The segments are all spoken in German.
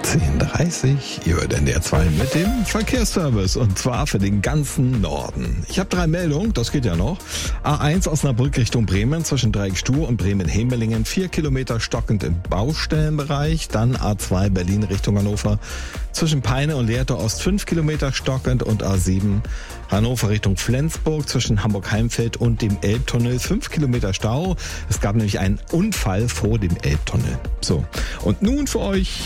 10:30 Uhr, denn der 2 mit dem Verkehrsservice und zwar für den ganzen Norden. Ich habe 3 Meldungen, das geht ja noch. A1 Osnabrück Richtung Bremen zwischen Dreieck-Stuhr und Bremen-Hemelingen 4 Kilometer stockend im Baustellenbereich. Dann A2 Berlin Richtung Hannover zwischen Peine und Lehrte Ost 5 Kilometer stockend und A7 Hannover Richtung Flensburg zwischen Hamburg-Heimfeld und dem Elbtunnel 5 Kilometer Stau. Es gab nämlich einen Unfall vor dem Elbtunnel. So, und nun für euch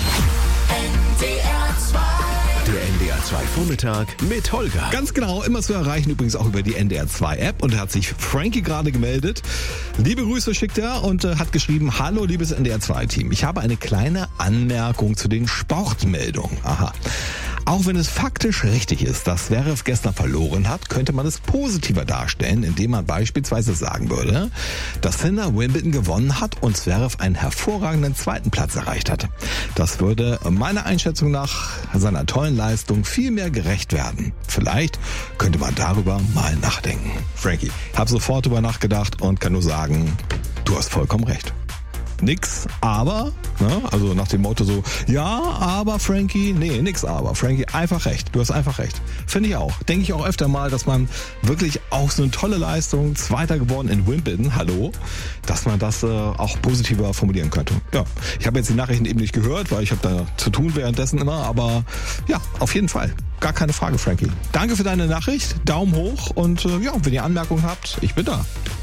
Der NDR 2 Vormittag mit Holger. ganz genau, immer zu erreichen, übrigens auch über die NDR 2 App. Und da hat sich Frankie gerade gemeldet. Liebe Grüße schickt er und hat geschrieben: Hallo liebes NDR 2 Team. Ich habe eine kleine Anmerkung zu den Sportmeldungen. Aha. Auch wenn es faktisch richtig ist, dass Zverev gestern verloren hat, könnte man es positiver darstellen, indem man beispielsweise sagen würde, dass Sinner Wimbledon gewonnen hat und Zverev einen hervorragenden 2. Platz erreicht hat. Das würde meiner Einschätzung nach seiner tollen Leistung viel mehr gerecht werden. Vielleicht könnte man darüber mal nachdenken. Frankie, hab sofort drüber nachgedacht und kann nur sagen, du hast vollkommen recht. Nix, aber, ne? Also nach dem Motto so, ja, aber Frankie, nee, nix aber. Frankie, einfach recht. Du hast einfach recht. Finde ich auch. Denke ich auch öfter mal, dass man wirklich auch so eine tolle Leistung, Zweiter geworden in Wimbledon, hallo, dass man das auch positiver formulieren könnte. Ja, ich habe jetzt die Nachrichten eben nicht gehört, weil ich habe da zu tun währenddessen immer, aber ja, auf jeden Fall. Gar keine Frage, Frankie. Danke für deine Nachricht, Daumen hoch und ja, wenn ihr Anmerkungen habt, ich bin da.